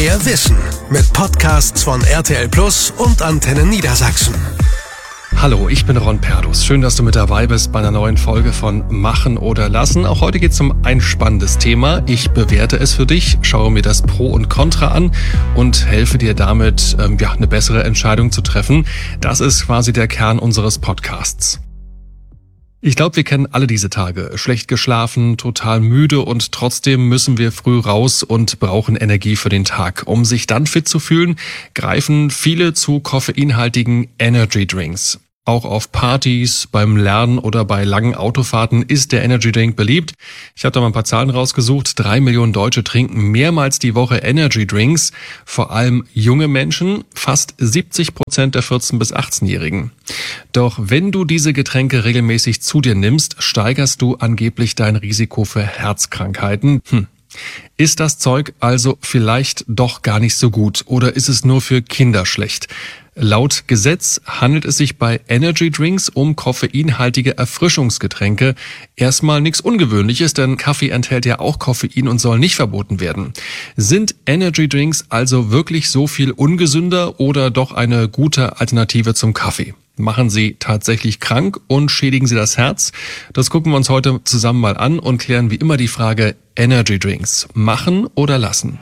Mehr Wissen mit Podcasts von RTL Plus und Antenne Niedersachsen. Hallo, ich bin Ron Perdus. Schön, dass du mit dabei bist bei einer neuen Folge von Machen oder Lassen. Auch heute geht es um ein spannendes Thema. Ich bewerte es für dich, schaue mir das Pro und Contra an und helfe dir damit, eine bessere Entscheidung zu treffen. Das ist quasi der Kern unseres Podcasts. Ich glaube, wir kennen alle diese Tage. Schlecht geschlafen, total müde und trotzdem müssen wir früh raus und brauchen Energie für den Tag. Um sich dann fit zu fühlen, greifen viele zu koffeinhaltigen Energy Drinks. Auch auf Partys, beim Lernen oder bei langen Autofahrten ist der Energy Drink beliebt. Ich habe da mal ein paar Zahlen rausgesucht. 3 Millionen Deutsche trinken mehrmals die Woche Energy Drinks. Vor allem junge Menschen, fast 70% der 14- bis 18-Jährigen. Doch wenn du diese Getränke regelmäßig zu dir nimmst, steigerst du angeblich dein Risiko für Herzkrankheiten. Ist das Zeug also vielleicht doch gar nicht so gut oder ist es nur für Kinder schlecht? Laut Gesetz handelt es sich bei Energy Drinks um koffeinhaltige Erfrischungsgetränke. Erstmal nichts Ungewöhnliches, denn Kaffee enthält ja auch Koffein und soll nicht verboten werden. Sind Energy Drinks also wirklich so viel ungesünder oder doch eine gute Alternative zum Kaffee? Machen sie tatsächlich krank und schädigen sie das Herz? Das gucken wir uns heute zusammen mal an und klären wie immer die Frage Energy Drinks. Machen oder lassen?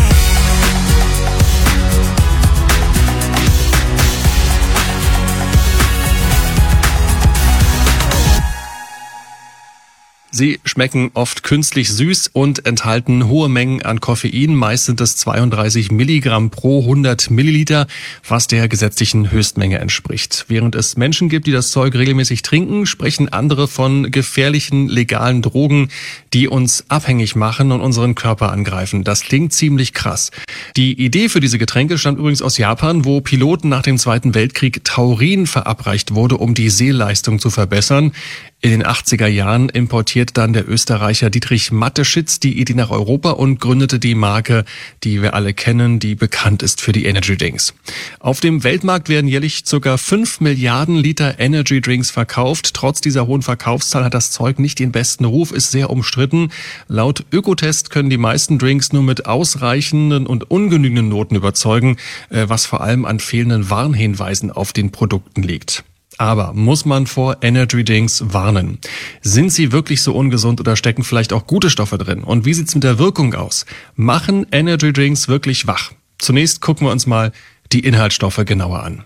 Sie schmecken oft künstlich süß und enthalten hohe Mengen an Koffein. Meist sind es 32 Milligramm pro 100 Milliliter, was der gesetzlichen Höchstmenge entspricht. Während es Menschen gibt, die das Zeug regelmäßig trinken, sprechen andere von gefährlichen, legalen Drogen, die uns abhängig machen und unseren Körper angreifen. Das klingt ziemlich krass. Die Idee für diese Getränke stammt übrigens aus Japan, wo Piloten nach dem Zweiten Weltkrieg Taurin verabreicht wurde, um die Sehleistung zu verbessern. In den 80er Jahren importiert dann der Österreicher Dietrich Mateschitz die Idee nach Europa und gründete die Marke, die wir alle kennen, die bekannt ist für die Energy Drinks. Auf dem Weltmarkt werden jährlich ca. 5 Milliarden Liter Energy Drinks verkauft. Trotz dieser hohen Verkaufszahl hat das Zeug nicht den besten Ruf, ist sehr umstritten. Laut Ökotest können die meisten Drinks nur mit ausreichenden und ungenügenden Noten überzeugen, was vor allem an fehlenden Warnhinweisen auf den Produkten liegt. Aber muss man vor Energy Drinks warnen? Sind sie wirklich so ungesund oder stecken vielleicht auch gute Stoffe drin? Und wie sieht's mit der Wirkung aus? Machen Energy Drinks wirklich wach? Zunächst gucken wir uns mal die Inhaltsstoffe genauer an.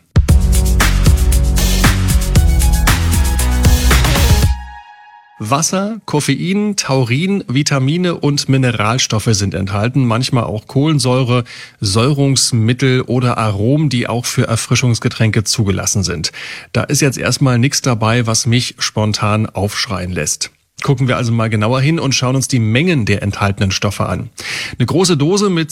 Wasser, Koffein, Taurin, Vitamine und Mineralstoffe sind enthalten, manchmal auch Kohlensäure, Säurungsmittel oder Aromen, die auch für Erfrischungsgetränke zugelassen sind. Da ist jetzt erstmal nichts dabei, was mich spontan aufschreien lässt. Gucken wir also mal genauer hin und schauen uns die Mengen der enthaltenen Stoffe an. Eine große Dose mit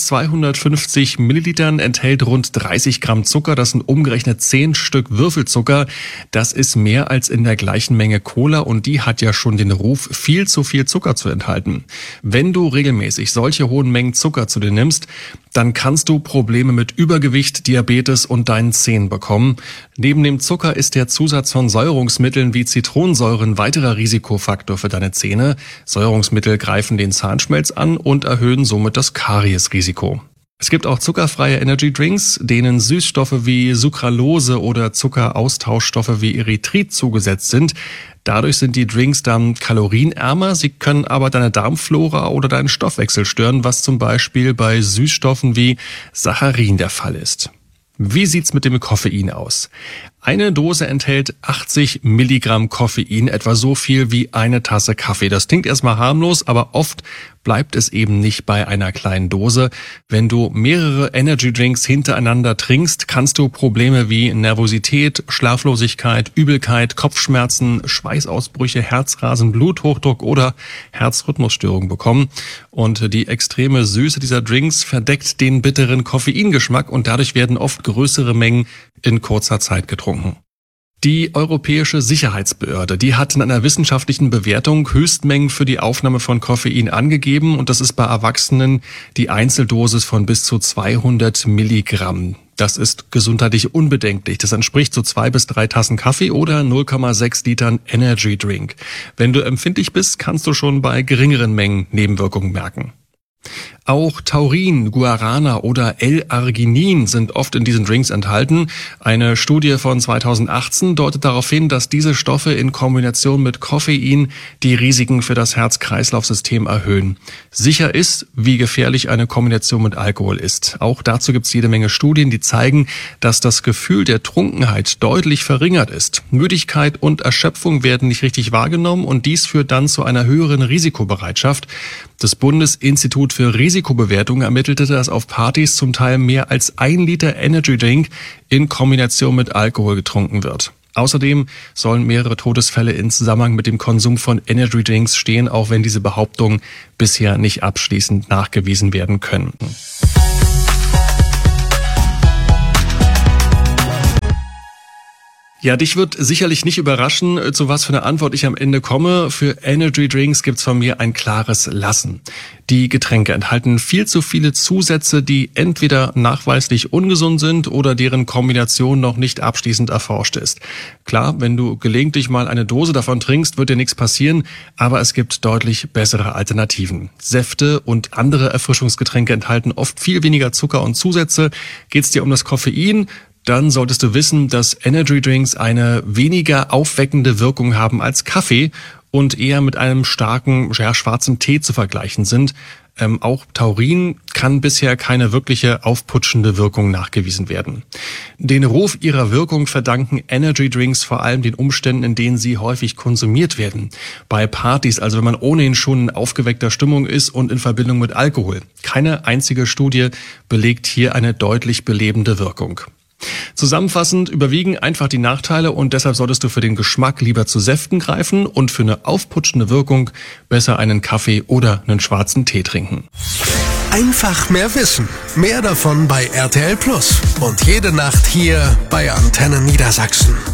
250 Millilitern enthält rund 30 Gramm Zucker. Das sind umgerechnet 10 Stück Würfelzucker. Das ist mehr als in der gleichen Menge Cola und die hat ja schon den Ruf, viel zu viel Zucker zu enthalten. Wenn du regelmäßig solche hohen Mengen Zucker zu dir nimmst, dann kannst du Probleme mit Übergewicht, Diabetes und deinen Zähnen bekommen. Neben dem Zucker ist der Zusatz von Säurungsmitteln wie Zitronensäure ein weiterer Risikofaktor für deine Zähne. Säurungsmittel greifen den Zahnschmelz an und erhöhen somit das Kariesrisiko. Es gibt auch zuckerfreie Energy Drinks, denen Süßstoffe wie Sucralose oder Zuckeraustauschstoffe wie Erythrit zugesetzt sind. Dadurch sind die Drinks dann kalorienärmer, sie können aber deine Darmflora oder deinen Stoffwechsel stören, was zum Beispiel bei Süßstoffen wie Saccharin der Fall ist. Wie sieht's mit dem Koffein aus? Eine Dose enthält 80 Milligramm Koffein, etwa so viel wie eine Tasse Kaffee. Das klingt erstmal harmlos, aber oft bleibt es eben nicht bei einer kleinen Dose. Wenn du mehrere Energy Drinks hintereinander trinkst, kannst du Probleme wie Nervosität, Schlaflosigkeit, Übelkeit, Kopfschmerzen, Schweißausbrüche, Herzrasen, Bluthochdruck oder Herzrhythmusstörungen bekommen. Und die extreme Süße dieser Drinks verdeckt den bitteren Koffeingeschmack und dadurch werden oft größere Mengen in kurzer Zeit getrunken. Die Europäische Sicherheitsbehörde, die hat in einer wissenschaftlichen Bewertung Höchstmengen für die Aufnahme von Koffein angegeben und das ist bei Erwachsenen die Einzeldosis von bis zu 200 Milligramm. Das ist gesundheitlich unbedenklich. Das entspricht so 2 bis 3 Tassen Kaffee oder 0,6 Litern Energy Drink. Wenn du empfindlich bist, kannst du schon bei geringeren Mengen Nebenwirkungen merken. Auch Taurin, Guarana oder L-Arginin sind oft in diesen Drinks enthalten. Eine Studie von 2018 deutet darauf hin, dass diese Stoffe in Kombination mit Koffein die Risiken für das Herz-Kreislauf-System erhöhen. Sicher ist, wie gefährlich eine Kombination mit Alkohol ist. Auch dazu gibt es jede Menge Studien, die zeigen, dass das Gefühl der Trunkenheit deutlich verringert ist. Müdigkeit und Erschöpfung werden nicht richtig wahrgenommen und dies führt dann zu einer höheren Risikobereitschaft. Das Bundesinstitut für Risikobewertung ermittelte, dass auf Partys zum Teil mehr als 1 Liter Energy Drink in Kombination mit Alkohol getrunken wird. Außerdem sollen mehrere Todesfälle in Zusammenhang mit dem Konsum von Energy Drinks stehen, auch wenn diese Behauptungen bisher nicht abschließend nachgewiesen werden können. Ja, dich wird sicherlich nicht überraschen, zu was für eine Antwort ich am Ende komme. Für Energy Drinks gibt's von mir ein klares Lassen. Die Getränke enthalten viel zu viele Zusätze, die entweder nachweislich ungesund sind oder deren Kombination noch nicht abschließend erforscht ist. Klar, wenn du gelegentlich mal eine Dose davon trinkst, wird dir nichts passieren, aber es gibt deutlich bessere Alternativen. Säfte und andere Erfrischungsgetränke enthalten oft viel weniger Zucker und Zusätze. Geht's dir um das Koffein? Dann solltest du wissen, dass Energy Drinks eine weniger aufweckende Wirkung haben als Kaffee und eher mit einem starken, schwarzen Tee zu vergleichen sind. Auch Taurin kann bisher keine wirkliche aufputschende Wirkung nachgewiesen werden. Den Ruf ihrer Wirkung verdanken Energy Drinks vor allem den Umständen, in denen sie häufig konsumiert werden. Bei Partys, also wenn man ohnehin schon in aufgeweckter Stimmung ist und in Verbindung mit Alkohol. Keine einzige Studie belegt hier eine deutlich belebende Wirkung. Zusammenfassend überwiegen einfach die Nachteile und deshalb solltest du für den Geschmack lieber zu Säften greifen und für eine aufputschende Wirkung besser einen Kaffee oder einen schwarzen Tee trinken. Einfach mehr Wissen. Mehr davon bei RTL Plus. Und jede Nacht hier bei Antenne Niedersachsen.